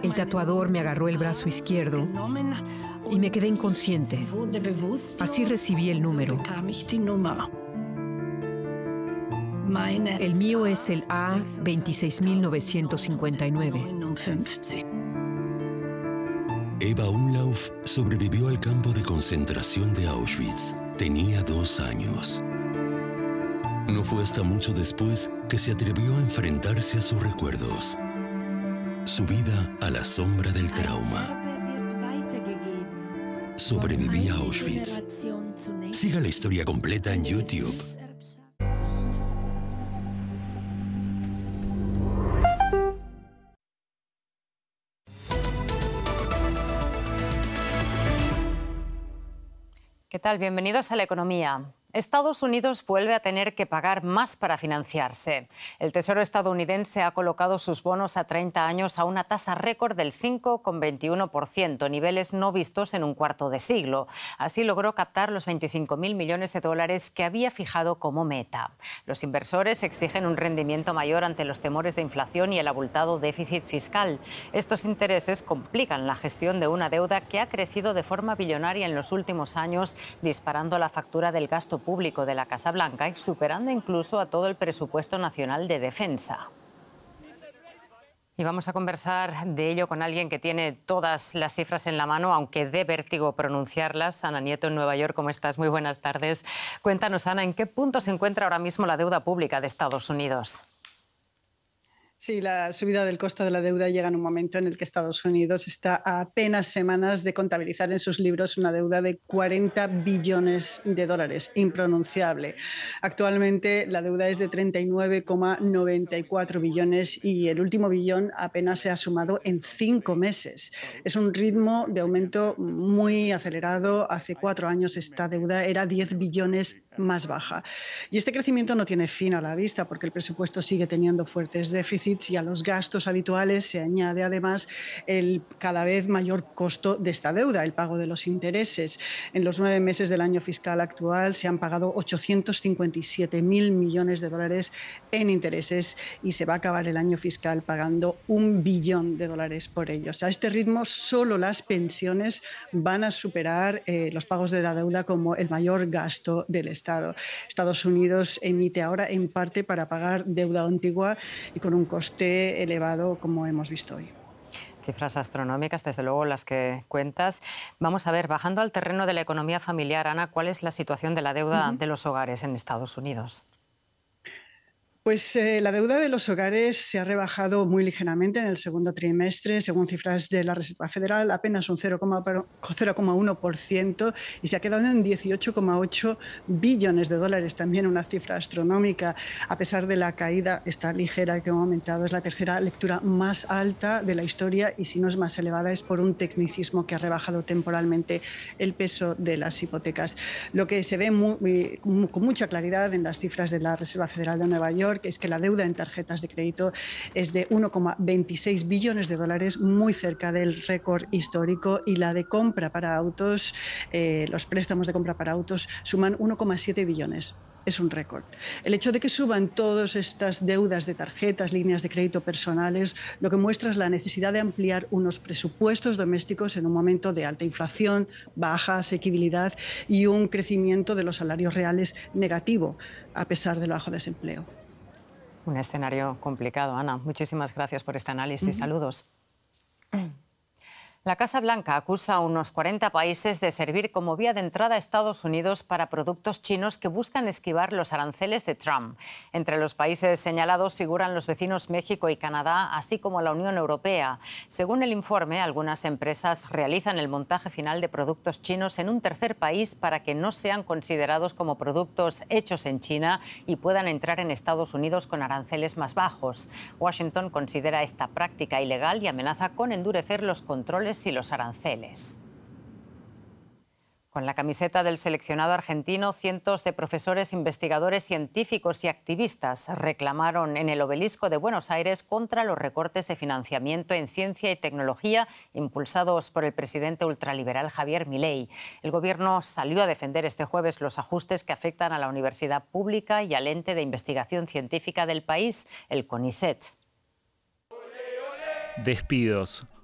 El tatuador me agarró el brazo izquierdo y me quedé inconsciente. Así recibí el número. El mío es el A26959. Eva Umlauf sobrevivió al campo de concentración de Auschwitz. Tenía 2 años. No fue hasta mucho después que se atrevió a enfrentarse a sus recuerdos. Su vida a la sombra del trauma. Sobreviví a Auschwitz. Siga la historia completa en YouTube. ¿Qué tal? Bienvenidos a La Economía. Estados Unidos vuelve a tener que pagar más para financiarse. El Tesoro estadounidense ha colocado sus bonos a 30 años a una tasa récord del 5,21%, niveles no vistos en un cuarto de siglo. Así logró captar los 25.000 millones de dólares que había fijado como meta. Los inversores exigen un rendimiento mayor ante los temores de inflación y el abultado déficit fiscal. Estos intereses complican la gestión de una deuda que ha crecido de forma billonaria en los últimos años, disparando la factura del gasto público de la Casa Blanca y superando incluso a todo el presupuesto nacional de defensa. Y vamos a conversar de ello con alguien que tiene todas las cifras en la mano, aunque dé vértigo pronunciarlas. Ana Nieto, en Nueva York, ¿cómo estás? Muy buenas tardes. Cuéntanos, Ana, ¿en qué punto se encuentra ahora mismo la deuda pública de Estados Unidos? Sí, la subida del costo de la deuda llega en un momento en el que Estados Unidos está a apenas semanas de contabilizar en sus libros una deuda de 40 billones de dólares, impronunciable. Actualmente la deuda es de 39,94 billones y el último billón apenas se ha sumado en 5 meses. Es un ritmo de aumento muy acelerado. Hace 4 años esta deuda era 10 billones más baja. Y este crecimiento no tiene fin a la vista porque el presupuesto sigue teniendo fuertes déficits y a los gastos habituales se añade además el cada vez mayor costo de esta deuda, el pago de los intereses. En los 9 meses del año fiscal actual se han pagado 857.000 millones de dólares en intereses y se va a acabar el año fiscal pagando 1 billón de dólares por ellos. A este ritmo solo las pensiones van a superar los pagos de la deuda como el mayor gasto del Estado. Estados Unidos emite ahora en parte para pagar deuda antigua y con un coste elevado como hemos visto hoy. Cifras astronómicas, desde luego, las que cuentas. Vamos a ver, bajando al terreno de la economía familiar, Ana, ¿cuál es la situación de la deuda de los hogares en Estados Unidos? Pues la deuda de los hogares se ha rebajado muy ligeramente en el segundo trimestre, según cifras de la Reserva Federal, apenas un 0,1% y se ha quedado en 18,8 billones de dólares, también una cifra astronómica. A pesar de la caída, esta ligera que ha aumentado, es la tercera lectura más alta de la historia y si no es más elevada es por un tecnicismo que ha rebajado temporalmente el peso de las hipotecas. Lo que se ve con mucha claridad en las cifras de la Reserva Federal de Nueva York es que la deuda en tarjetas de crédito es de 1,26 billones de dólares, muy cerca del récord histórico, y la de compra para autos, los préstamos de compra para autos suman 1,7 billones. Es un récord. El hecho de que suban todas estas deudas de tarjetas, líneas de crédito personales, lo que muestra es la necesidad de ampliar unos presupuestos domésticos en un momento de alta inflación, baja asequibilidad y un crecimiento de los salarios reales negativo, a pesar del bajo desempleo. Un escenario complicado, Ana. Muchísimas gracias por este análisis. Saludos. La Casa Blanca acusa a unos 40 países de servir como vía de entrada a Estados Unidos para productos chinos que buscan esquivar los aranceles de Trump. Entre los países señalados figuran los vecinos México y Canadá, así como la Unión Europea. Según el informe, algunas empresas realizan el montaje final de productos chinos en un tercer país para que no sean considerados como productos hechos en China y puedan entrar en Estados Unidos con aranceles más bajos. Washington considera esta práctica ilegal y amenaza con endurecer los controles y los aranceles. Con la camiseta del seleccionado argentino, cientos de profesores, investigadores, científicos y activistas reclamaron en el Obelisco de Buenos Aires contra los recortes de financiamiento en ciencia y tecnología impulsados por el presidente ultraliberal Javier Milei. El gobierno salió a defender este jueves los ajustes que afectan a la universidad pública y al ente de investigación científica del país, el CONICET. Despidos,